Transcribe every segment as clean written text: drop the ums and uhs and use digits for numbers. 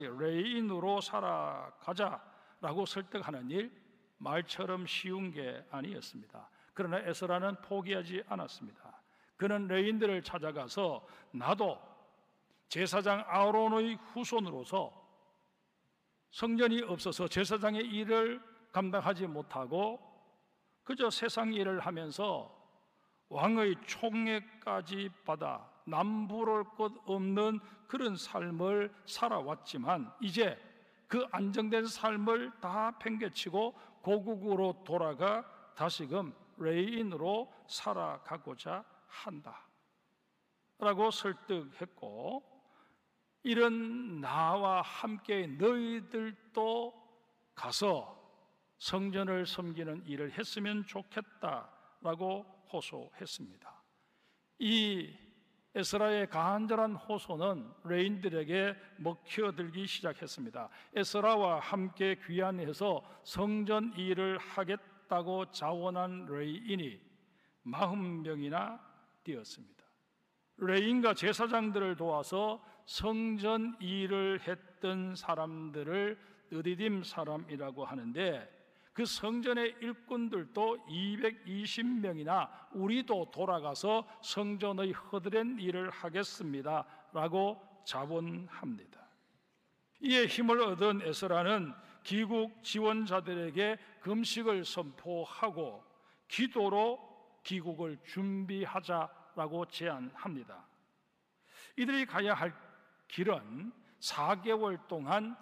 레인으로 살아가자라고 설득하는 일, 말처럼 쉬운 게 아니었습니다. 그러나 에스라는 포기하지 않았습니다. 그는 레인들을 찾아가서 나도 제사장 아론의 후손으로서 성전이 없어서 제사장의 일을 감당하지 못하고 그저 세상 일을 하면서 왕의 총애까지 받아 남부러울 것 없는 그런 삶을 살아왔지만 이제 그 안정된 삶을 다 팽개치고 고국으로 돌아가 다시금 레인으로 살아가고자 한다 라고 설득했고, 이런 나와 함께 너희들도 가서 성전을 섬기는 일을 했으면 좋겠다라고 호소했습니다. 이 에스라의 간절한 호소는 레인들에게 먹혀들기 시작했습니다. 에스라와 함께 귀환해서 성전 일을 하겠다고 자원한 레인이 40명이나 되었습니다. 레인과 제사장들을 도와서 성전 일을 했던 사람들을 느디딤 사람이라고 하는데, 그 성전의 일꾼들도 220명이나 우리도 돌아가서 성전의 허드렛 일을 하겠습니다 라고 자원합니다. 이에 힘을 얻은 에스라는 귀국 지원자들에게 금식을 선포하고 기도로 귀국을 준비하자라고 제안합니다. 이들이 가야 할 길은 4개월 동안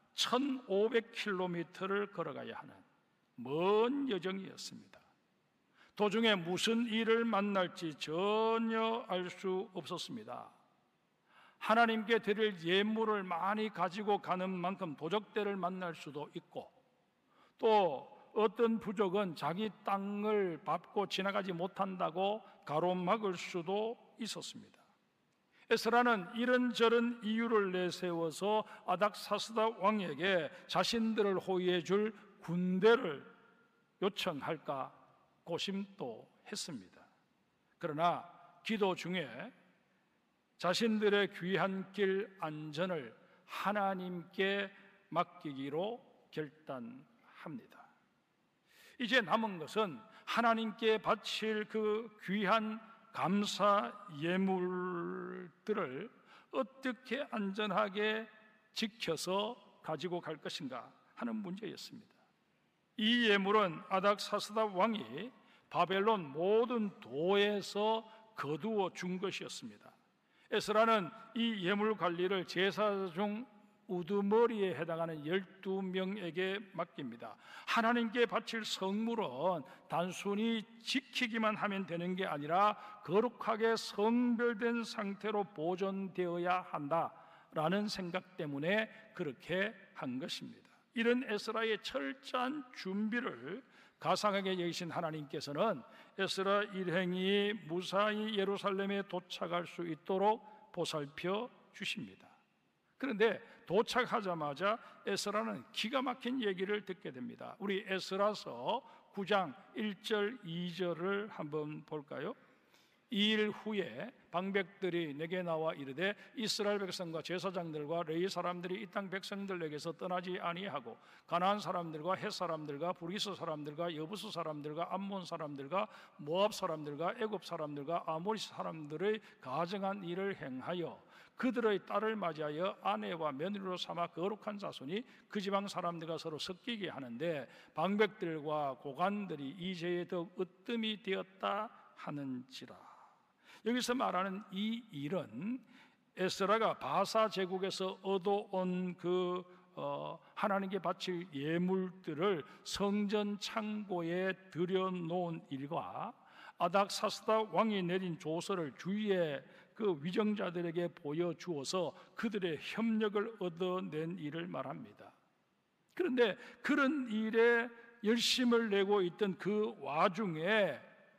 1500km를 걸어가야 하는 먼 여정이었습니다. 도중에 무슨 일을 만날지 전혀 알 수 없었습니다. 하나님께 드릴 예물을 많이 가지고 가는 만큼 도적대를 만날 수도 있고, 또 어떤 부족은 자기 땅을 밟고 지나가지 못한다고 가로막을 수도 있었습니다. 에스라는 이런저런 이유를 내세워서 아닥사스다 왕에게 자신들을 호위해 줄 군대를 요청할까 고심도 했습니다. 그러나 기도 중에 자신들의 귀한 길 안전을 하나님께 맡기기로 결단합니다. 이제 남은 것은 하나님께 바칠 그 귀한 감사 예물들을 어떻게 안전하게 지켜서 가지고 갈 것인가 하는 문제였습니다. 이 예물은 아닥사스다 왕이 바벨론 모든 도에서 거두어 준 것이었습니다. 에스라는 이 예물 관리를 제사 중 우두머리에 해당하는 12명에게 맡깁니다. 하나님께 바칠 성물은 단순히 지키기만 하면 되는 게 아니라 거룩하게 성별된 상태로 보존되어야 한다라는 생각 때문에 그렇게 한 것입니다. 이런 에스라의 철저한 준비를 가상하게 여기신 하나님께서는 에스라 일행이 무사히 예루살렘에 도착할 수 있도록 보살펴 주십니다. 그런데 도착하자마자 에스라는 기가 막힌 얘기를 듣게 됩니다. 우리 에스라서 9장 1절 2절을 한번 볼까요? 2일 후에 방백들이 내게 나와 이르되 이스라엘 백성과 제사장들과 레위 사람들이 이 땅 백성들에게서 떠나지 아니하고 가나안 사람들과 헷 사람들과 브리스 사람들과 여부스 사람들과 암몬 사람들과 모압 사람들과 애굽 사람들과 아모리 사람들의 가증한 일을 행하여 그들의 딸을 맞이하여 아내와 며느리로 삼아 거룩한 자손이 그 지방 사람들과 서로 섞이게 하는데 방백들과 고관들이 이 죄에 더욱 으뜸이 되었다 하는지라. 여기서 말하는 이 일은 에스라가 바사 제국에서 얻어온 그 하나님께 바칠 예물들을 성전 창고에 들여놓은 일과 아닥사스다 왕이 내린 조서를 주위의 그 위정자들에게 보여주어서 그들의 협력을 얻어낸 일을 말합니다. 그런데 그런 일에 열심을 내고 있던 그 와중에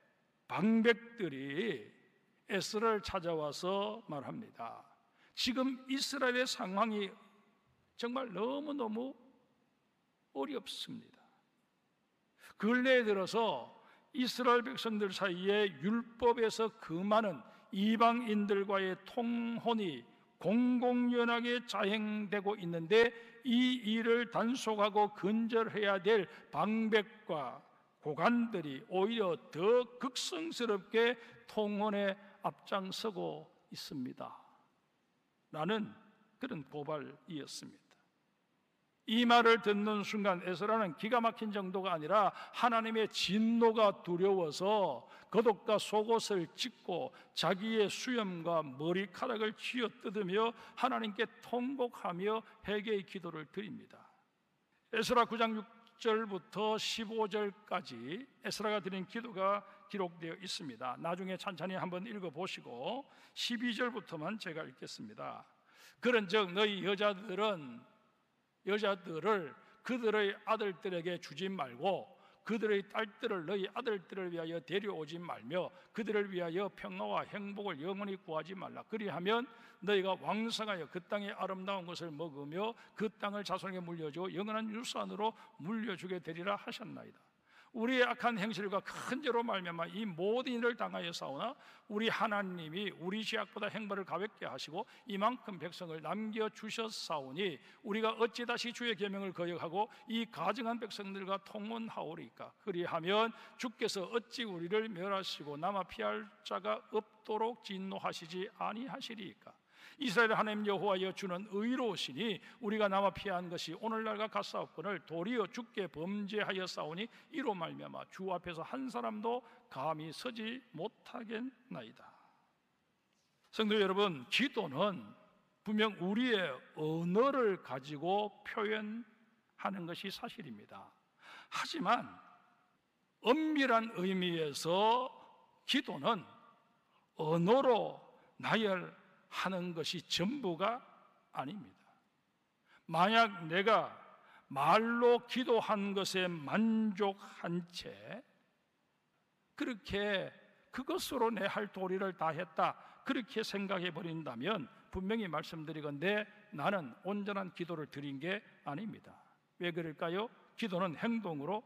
방백들이 에스라를 찾아와서 말합니다. 지금 이스라엘의 상황이 정말 너무너무 어렵습니다. 근래에 들어서 이스라엘 백성들 사이에 율법에서 금하는 이방인들과의 통혼이 공공연하게 자행되고 있는데 이 일을 단속하고 근절해야 될 방백과 고관들이 오히려 더 극성스럽게 통혼에 앞장서고 있습니다. 라는 그런 고발이었습니다. 이 말을 듣는 순간 에스라는 기가 막힌 정도가 아니라 하나님의 진노가 두려워서 겉옷과 속옷을 찢고 자기의 수염과 머리카락을 쥐어뜯으며 하나님께 통곡하며 회개의 기도를 드립니다. 에스라 9장 6절부터 15절까지 에스라가 드린 기도가 기록되어 있습니다. 나중에 찬찬히 한번 읽어보시고 12절부터만 제가 읽겠습니다. 그런즉 너희 여자들을 그들의 아들들에게 주지 말고 그들의 딸들을 너희 아들들을 위하여 데려오지 말며 그들을 위하여 평화와 행복을 영원히 구하지 말라. 그리하면 너희가 왕성하여 그 땅의 아름다운 것을 먹으며 그 땅을 자손에게 물려주고 영원한 유산으로 물려주게 되리라 하셨나이다. 우리의 악한 행실과 큰 죄로 말미암아 이 모든 일을 당하여 싸우나 우리 하나님이 우리 죄악보다 행벌을 가볍게 하시고 이만큼 백성을 남겨주셨사오니 우리가 어찌 다시 주의 계명을 거역하고 이 가증한 백성들과 통혼하오리까. 그리하면 주께서 어찌 우리를 멸하시고 남아 피할 자가 없도록 진노하시지 아니하시리까. 이스라엘 하나님 여호와여 주는 의로우시니 우리가 남아 피한 것이 오늘날과 같사옵거늘 도리어 주께 범죄하였사오니 이로 말미암아 주 앞에서 한 사람도 감히 서지 못하겠나이다. 성도 여러분, 기도는 분명 우리의 언어를 가지고 표현하는 것이 사실입니다. 하지만 엄밀한 의미에서 기도는 언어로 나열하는 것이 전부가 아닙니다. 만약 내가 말로 기도한 것에 만족한 채 그렇게 그것으로 내 할 도리를 다했다 그렇게 생각해 버린다면 분명히 말씀드리건대 나는 온전한 기도를 드린 게 아닙니다. 왜 그럴까요? 기도는 행동으로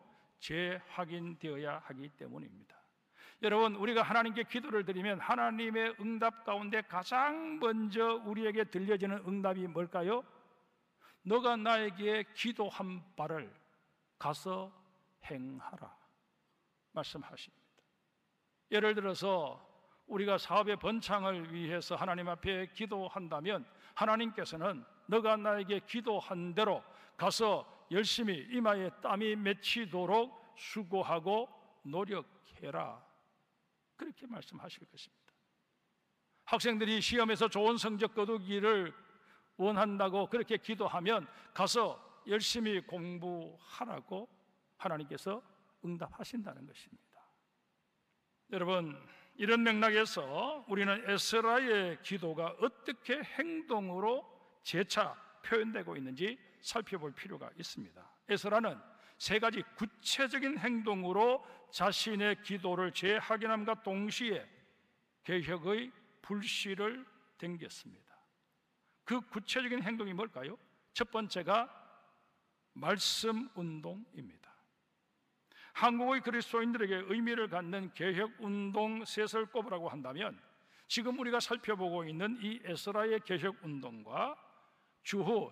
재확인되어야 하기 때문입니다. 여러분, 우리가 하나님께 기도를 드리면 하나님의 응답 가운데 가장 먼저 우리에게 들려지는 응답이 뭘까요? 너가 나에게 기도한 바를 가서 행하라 말씀하십니다. 예를 들어서 우리가 사업의 번창을 위해서 하나님 앞에 기도한다면 하나님께서는 너가 나에게 기도한 대로 가서 열심히 이마에 땀이 맺히도록 수고하고 노력해라 그렇게 말씀하실 것입니다. 학생들이 시험에서 좋은 성적 거두기를 원한다고 그렇게 기도하면 가서 열심히 공부하라고 하나님께서 응답하신다는 것입니다. 여러분, 이런 맥락에서 우리는 에스라의 기도가 어떻게 행동으로 재차 표현되고 있는지 살펴볼 필요가 있습니다. 에스라는 세 가지 구체적인 행동으로 자신의 기도를 재확인함과 동시에 개혁의 불씨를 댕겼습니다. 그 구체적인 행동이 뭘까요? 첫 번째가 말씀 운동입니다. 한국의 그리스도인들에게 의미를 갖는 개혁 운동 셋을 꼽으라고 한다면 지금 우리가 살펴보고 있는 이 에스라의 개혁 운동과 주후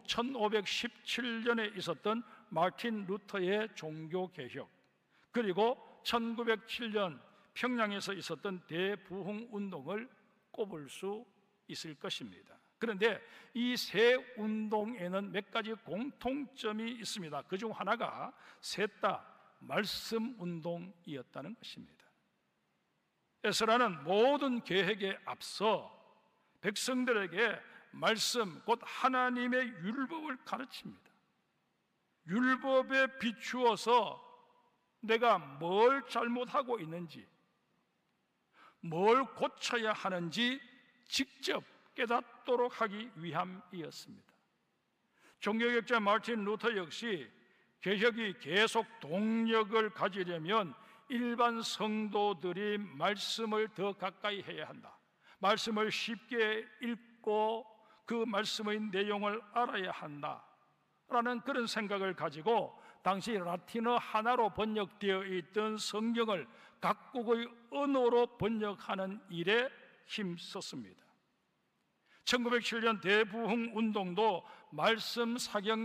1517년에 있었던 마틴 루터의 종교 개혁, 그리고 1907년 평양에서 있었던 대부흥 운동을 꼽을 수 있을 것입니다. 그런데 이 세 운동에는 몇 가지 공통점이 있습니다. 그중 하나가 셋 다 말씀 운동이었다는 것입니다. 에스라는 모든 계획에 앞서 백성들에게 말씀, 곧 하나님의 율법을 가르칩니다. 율법에 비추어서 내가 뭘 잘못하고 있는지, 뭘 고쳐야 하는지 직접 깨닫도록 하기 위함이었습니다. 종교개혁자 마틴 루터 역시 개혁이 계속 동력을 가지려면 일반 성도들이 말씀을 더 가까이 해야 한다. 말씀을 쉽게 읽고 그 말씀의 내용을 알아야 한다라는 그런 생각을 가지고 당시 라틴어 하나로 번역되어 있던 성경을 각국의 언어로 번역하는 일에 힘썼습니다. 1907년 대부흥 운동도 말씀 사경